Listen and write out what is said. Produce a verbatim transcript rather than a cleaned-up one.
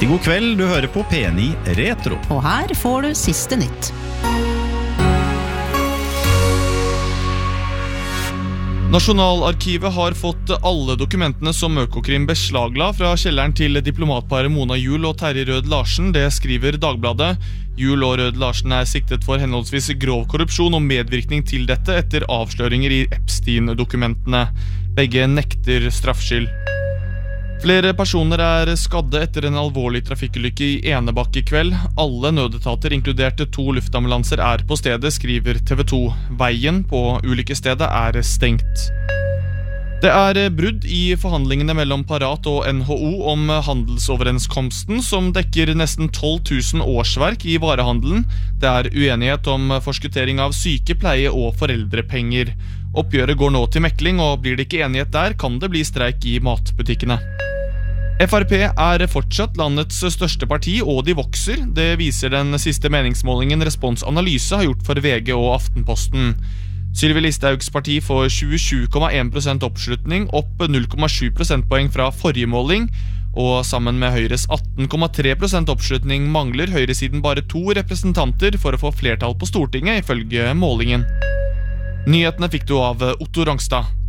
Riktig god kveld, du hører på P ni Retro. Og her får du siste nytt. Nasjonalarkivet har fått alle dokumentene som Økokrim beslagla fra kjelleren til diplomatparet Mona Juul og Terje Rød Larsen, det skriver Dagbladet. Juul og Rød Larsen er siktet for henholdsvis grov korrupsjon og medvirkning til dette etter avsløringer i Epstein-dokumentene. Begge nekter straffskyld. Flere personer er skadde etter en alvorlig trafikkulykke i Enebakk i kveld. Alle nødetater, inkludert to luftambulanser, er på stedet, skriver T V to. Veien på ulykkesstedet er stengt. Det er brudd i forhandlingene mellom Parat og N H O om handelsoverenskomsten, som dekker nesten tolv tusen årsverk i varehandelen. Det er uenighet om forskuttering av syke, pleie og foreldrepenger. Oppgjøret går nå til mekling, og blir det ikke enighet der, kan det bli streik i matbutikkene. F R P er fortsatt landets største parti, og de vokser. Det viser den siste meningsmålingen Respons Analyse har gjort for V G og Aftenposten. Sylvi Listhaugs parti får tjuesju komma en prosent oppslutning, opp null komma sju prosentpoeng fra forrige måling, og sammen med Høyres atten komma tre prosent oppslutning mangler høyresiden bare to representanter for å få flertall på Stortinget, ifølge målingen. Nyhetene fikk du av Otto Rangstad.